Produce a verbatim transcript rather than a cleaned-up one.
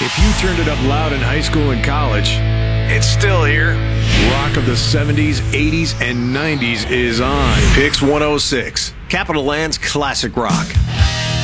If you turned it up loud in high school and college, it's still here. Rock of the seventies, eighties, and nineties is on. Pix one oh six, Capital Land's Classic Rock.